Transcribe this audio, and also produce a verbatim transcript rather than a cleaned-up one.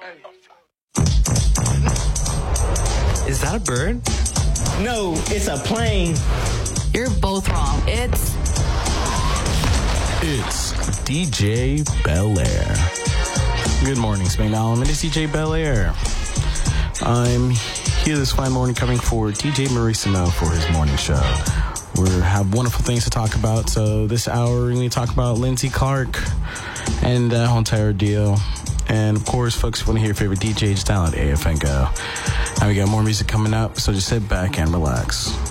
Is that a bird? No, it's a plane. You're both wrong. It's... It's D J Bel-Air. Good morning, Spain Island. It's D J Bel-Air. I'm here this fine morning coming for D J Marissimo for his morning show. We have wonderful things to talk about. So this hour, we're going to talk about Lindsey Clark and that whole entire deal. And, of course, folks, if you want to hear your favorite D J, just download A F N Go. And we got more music coming up, so just sit back and relax.